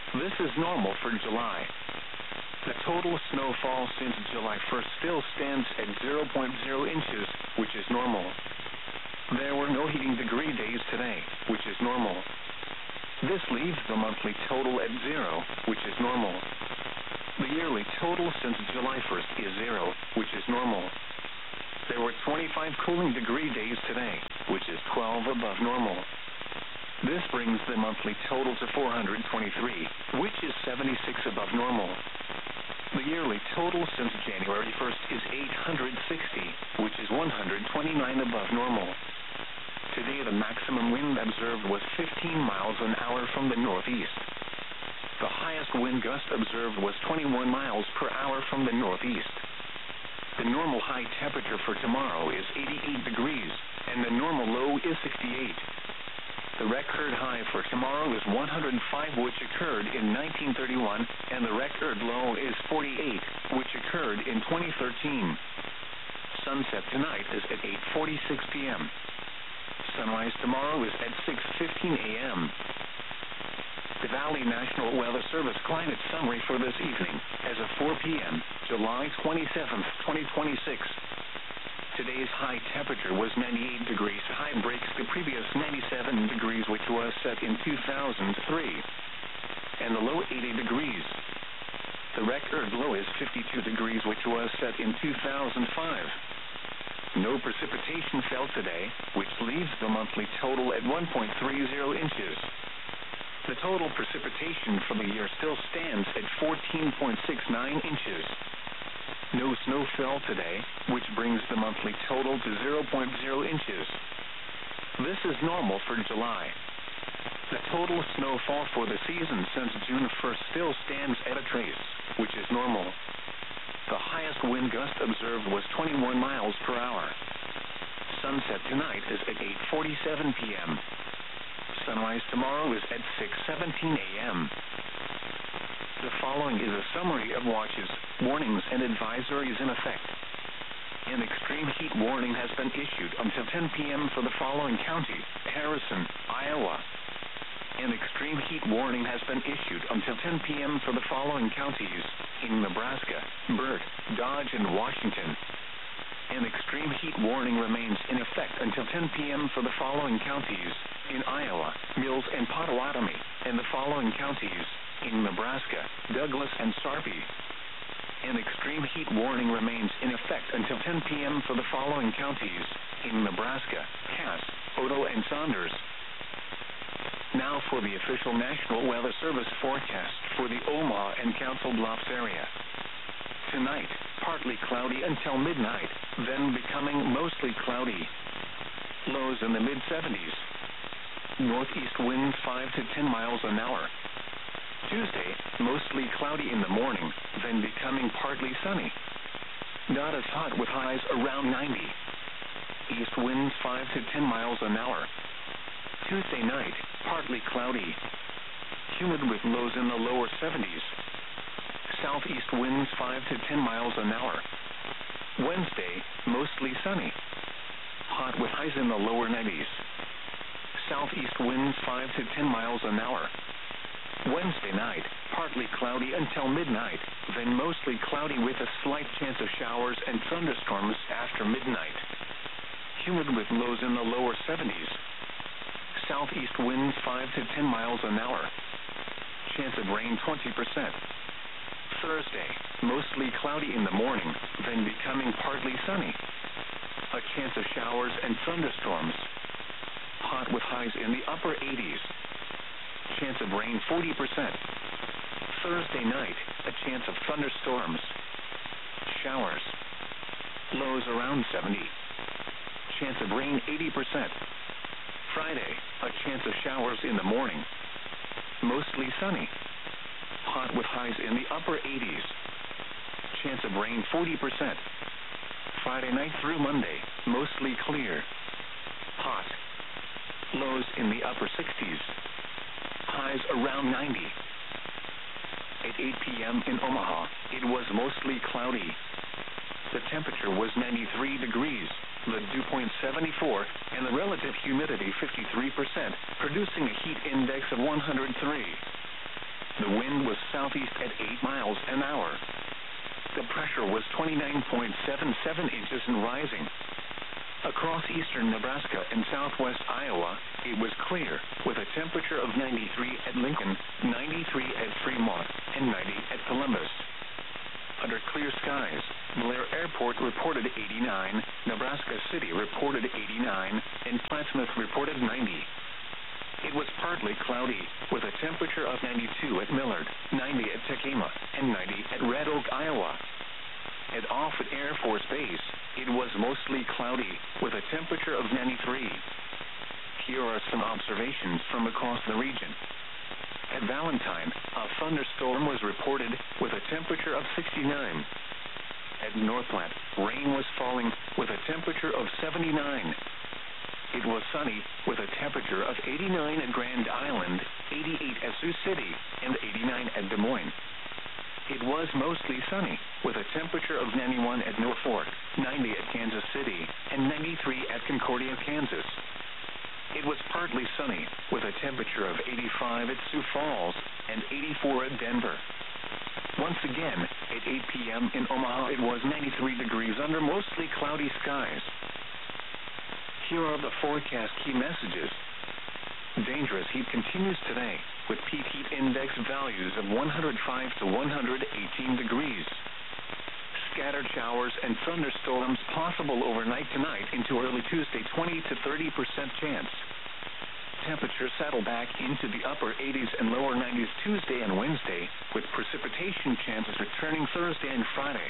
This is normal for July. The total snowfall since July first still stands at zero point zero inches, which is normal. There were no heating degree days today, which is normal. This leaves the monthly total at zero, which is normal. The yearly total since July first is zero, which is normal. There were twenty-five cooling degree days today, which is twelve above normal. This brings the monthly total to four hundred twenty-three, which is seventy-six above normal. The yearly total since January first is eight hundred sixty, which is one hundred twenty-nine above normal. Today the maximum wind observed was fifteen miles an hour from the northeast. The highest wind gust observed was twenty-one miles per hour from the northeast. The normal high temperature for tomorrow is eighty-eight degrees, and the normal low is sixty-eight. The record high for tomorrow is one hundred five, which occurred in nineteen thirty-one, and the record low is forty-eight, which occurred in twenty thirteen. Sunset tonight is at eight forty-six p.m. Sunrise tomorrow is at six fifteen a.m. The Valley National Weather Service climate summary for this evening, as of four p.m., July twenty-seventh, twenty twenty-six. Today's high temperature was ninety-eight degrees. High breaks the previous ninety-seven degrees, which was set in two thousand three, and the low eighty degrees. The record low is fifty-two degrees, which was set in two thousand five. No precipitation fell today, which leaves the monthly total at one point three zero inches. The total precipitation for the year still stands at fourteen point six nine inches. No snow fell today, which brings the monthly total to zero point zero inches. This is normal for July. The total snowfall for the season since June first still stands at a trace, which is normal. The highest wind gust observed was twenty-one miles per hour. Sunset tonight is at eight forty-seven p.m. Sunrise tomorrow is at six seventeen a.m. The following is a summary of watches, warnings, and advisories in effect. An extreme heat warning has been issued until ten p.m. for the following county: Harrison, Iowa. An extreme heat warning has been issued until ten p.m. for the following counties: in Nebraska, Burt, Dodge, and Washington. An extreme heat warning remains in effect until ten p.m. for the following counties: in Iowa, Mills and Potawatomi, and the following counties: in Nebraska, Douglas, and Sarpy. An extreme heat warning remains in effect until ten p.m. for the following counties: in Nebraska, Cass, Otoe, and Saunders. Now for the official National Weather Service forecast for the Omaha and Council Bluffs area. Tonight, partly cloudy until midnight, then becoming mostly cloudy. Lows in the mid seventies. Northeast winds five to ten miles an hour. Tuesday, mostly cloudy in the morning, then becoming partly sunny. Not as hot with highs around ninety. East winds five to ten miles an hour. Tuesday night, partly cloudy. Humid with lows in the lower seventies. Southeast winds five to ten miles an hour. Wednesday, mostly sunny. Hot with highs in the lower nineties. Southeast winds five to ten miles an hour. Wednesday night, partly cloudy until midnight, then mostly cloudy with a slight chance of showers and thunderstorms after midnight. Humid with lows in the lower seventies. Southeast winds five to ten miles an hour. Chance of rain twenty percent. Thursday, mostly cloudy in the morning, then becoming partly sunny. A chance of showers and thunderstorms. Hot with highs in the upper eighties. Chance of rain forty percent. Thursday night, a chance of thunderstorms. Showers. Lows around seventy. Chance of rain eighty percent. Friday, a chance of showers in the morning. Mostly sunny. Hot with highs in the upper eighties. Chance of rain forty percent. Friday night through Monday, mostly clear. Hot. Lows in the upper sixties. Highs around ninety. At eight p.m. in Omaha, it was mostly cloudy. The temperature was ninety-three degrees, the dew point seventy-four, and the relative humidity fifty-three percent, producing a heat index of one hundred three. The wind was southeast at eight miles an hour. The pressure was twenty-nine point seven seven inches and rising. Across eastern Nebraska and southwest Iowa, it was clear, with a temperature of ninety-three at Lincoln, ninety-three at Fremont, and ninety at Columbus. Under clear skies, Blair Airport reported eighty-nine, Nebraska City reported eighty-nine, and Plattsmouth reported ninety. It was partly cloudy, with a temperature of ninety-two at Millard, ninety at Tekema, and ninety at Red Oak, Iowa. At Offutt Air Force Base, it was mostly cloudy, with a temperature of ninety-three. Here are some observations from across the region. At Valentine, a thunderstorm was reported, with a temperature of sixty-nine. At North Platte, rain was falling, with a temperature of seventy-nine. It was sunny, with a temperature of eighty-nine at Grand Island, eighty-eight at Sioux City, and eighty-nine at Des Moines. It was mostly sunny, with a temperature of ninety-one at Norfolk, ninety at Kansas City, and ninety-three at Concordia, Kansas. It was partly sunny, with a temperature of eighty-five at Sioux Falls, and eighty-four at Denver. Once again, at eight p.m. in Omaha, it was ninety-three degrees under mostly cloudy skies. Here are the forecast key messages. Dangerous heat continues today, with peak heat index values of one hundred five to one hundred eighteen degrees. Scattered showers and thunderstorms possible overnight tonight into early Tuesday, twenty to thirty percent chance. Temperatures settle back into the upper eighties and lower nineties Tuesday and Wednesday, with precipitation chances returning Thursday and Friday.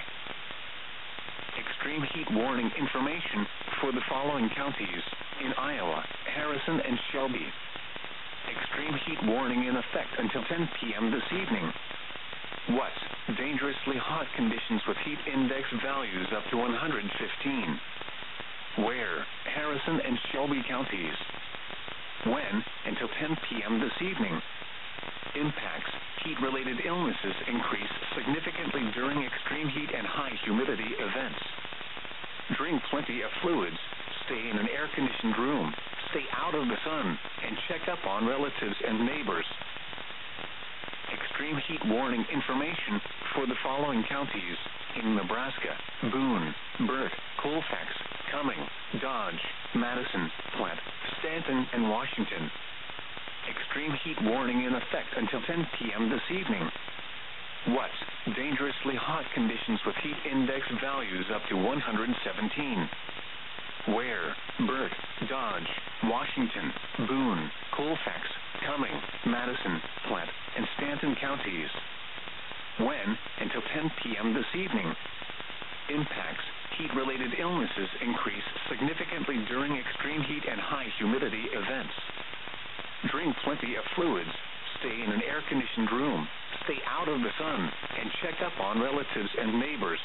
Extreme heat warning information for the following counties in Iowa, Harrison and Shelby. Extreme heat warning in effect until ten p.m. this evening. What? Dangerously hot conditions with heat index values up to one hundred fifteen. Where? Harrison and Shelby counties. When? Until ten p.m. this evening. Impacts. Heat-related illnesses increase significantly during extreme heat and high humidity events. Drink plenty of fluids. Stay in an air-conditioned room. Stay out of the sun, and check up on relatives and neighbors. Extreme heat warning information for the following counties in Nebraska: Boone, Burke, Colfax, Cumming, Dodge, Madison, Platte, Stanton, and Washington. Extreme heat warning in effect until ten p.m. this evening. What? Dangerously hot conditions with heat index values up to one hundred seventeen. Where? Burke, Dodge, Washington, Boone, Colfax, Cumming, Madison, Platte, and Stanton counties. When? Until ten p.m. this evening. Impacts. Heat-related illnesses increase significantly during extreme heat and high humidity events. Drink plenty of fluids. Stay in an air-conditioned room. Stay out of the sun, and check up on relatives and neighbors.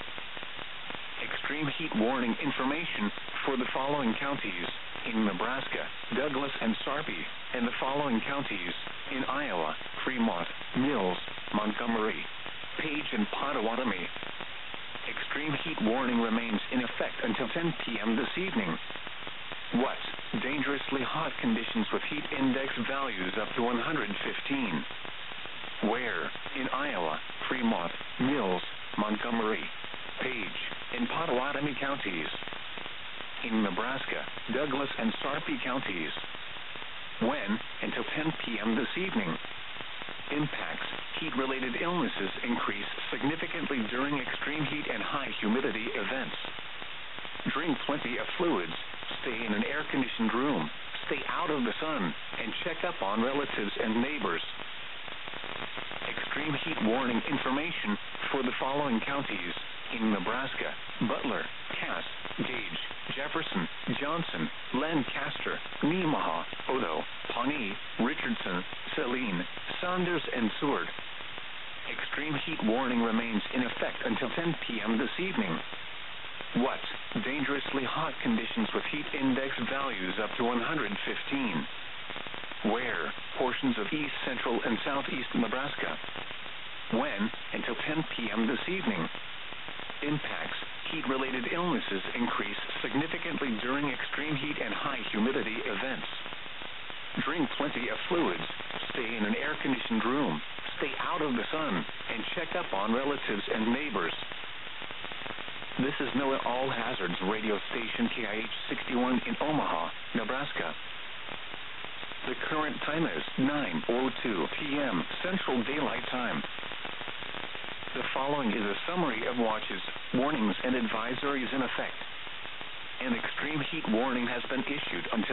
Extreme heat warning information for the following counties in Nebraska: Douglas and Sarpy, and the following counties in Iowa: Fremont, Mills, Montgomery, Page, and Pottawatomie. Extreme heat warning remains in effect until ten p.m. this evening. What? Dangerously hot conditions with heat index values up to one hundred fifteen. Where? In Iowa, Fremont, Mills, Montgomery, Page, and Pottawatomie counties. In Nebraska, Douglas and Sarpy counties. When? Until ten p.m. this evening. Impacts. Heat-related illnesses increase significantly during extreme heat and high humidity events. Drink plenty of fluids. Stay in an air-conditioned room. Stay out of the sun, and check up on relatives and neighbors. Extreme heat warning information for the following counties in Nebraska: Butler, Cass, Gage, Jefferson, Johnson, Lancaster, Nemaha, Odo, Pawnee, Richardson, Saline, Saunders, and Seward. Extreme heat warning remains in effect until ten p.m. this evening. What? Dangerously hot conditions with heat index values up to one hundred fifteen. Where? Portions of east, central, and southeast Nebraska. When? Until ten p.m. this evening. Impacts. Heat-related illnesses increase significantly during extreme heat and high humidity events. Drink plenty of fluids. Stay in an air-conditioned room. stay out of the sun and check up on relatives and neighbors. This is NOAA All Hazards radio station K I H sixty-one in Omaha, Nebraska. The current time is nine oh two p.m. Central Daylight Time. The following is a summary of watches, warnings, and advisories in effect. An extreme heat warning has been issued until